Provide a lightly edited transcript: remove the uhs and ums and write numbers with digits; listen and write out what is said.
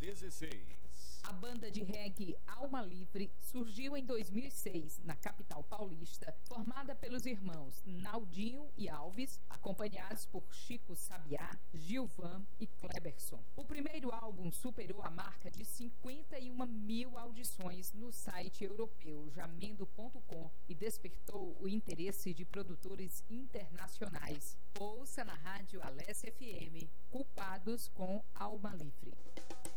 16. A banda de reggae Alma Livre surgiu em 2006 na capital paulista, formada pelos irmãos Naldinho e Alves, acompanhados por Chico Sabiá, Gilvan e Kleberson. O primeiro álbum superou a marca de 51 mil audições no site europeu jamendo.com e despertou o interesse de produtores internacionais. Ouça na rádio Alessia FM, Culpados com Alma Livre.